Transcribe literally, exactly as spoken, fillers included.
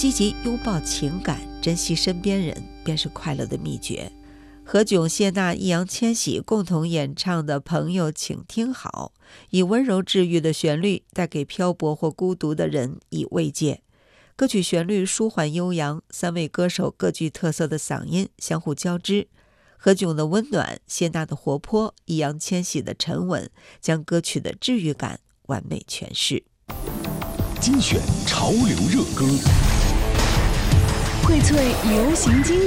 积极拥抱情感，珍惜身边人，便是快乐的秘诀。何炅、谢娜、易烊千玺共同演唱的《朋友请听好》，以温柔治愈的旋律带给漂泊或孤独的人以慰藉。歌曲旋律舒缓悠扬，三位歌手各具特色的嗓音相互交织。何炅的温暖，谢娜的活泼，易烊千玺的沉稳，将歌曲的治愈感完美诠释。 精选潮流热歌， 荟萃流行经